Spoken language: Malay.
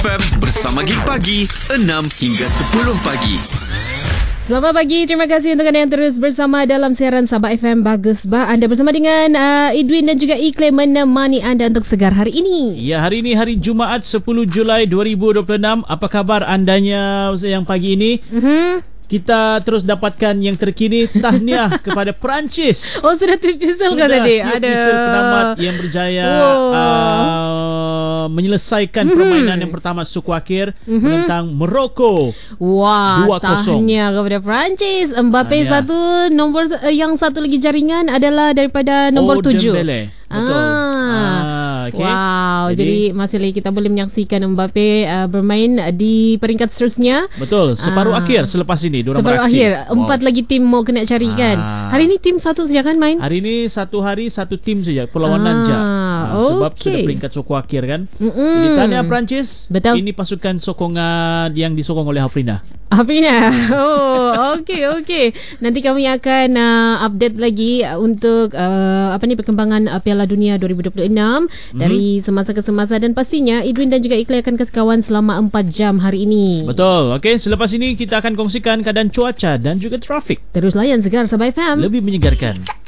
FM bersama Gig Pagi 6 hingga 10 pagi. Selamat pagi, terima kasih untuk anda yang terus bersama dalam siaran Sabah FM Bagus Bah. Anda bersama dengan Edwin dan juga Iklim menemani anda untuk segar hari ini. Ya, hari ini hari Jumaat 10 Julai 2026. Apa khabar andanya yang pagi ini? Kita terus dapatkan yang terkini. Tahniah kepada Perancis. Oh, sudah tipisal kan tadi? Ada penamat yang berjaya menyelesaikan permainan yang pertama suku akhir menentang Morocco. Wah, 2-0. tahniah kepada Perancis. Mbappe satu, nombor yang satu lagi jaringan adalah daripada nombor 7. Dembele. Betul. Okay. Wow, jadi masih lagi kita boleh menyaksikan Mbappe bermain di peringkat seterusnya. Betul, separuh akhir selepas ini diorang separuh beraksi. Akhir, 4 lagi tim mau kena cari kan. Hari ini tim satu saja kan main? Hari ini satu hari satu tim saja, perlawanan je. Sebab sudah peringkat suku akhir kan. Jadi tahniah Perancis. Betul. Ini pasukan sokongan yang disokong oleh Afrina. Afrina. Oh, okey. Nanti kami akan update lagi untuk perkembangan Piala Dunia 2026 dari semasa ke semasa, dan pastinya Edwin dan juga Iqbal akan kasih kawan selama 4 jam hari ini. Betul. Okey, selepas ini kita akan kongsikan keadaan cuaca dan juga trafik. Terus layan Segar Sabah FM. Lebih menyegarkan.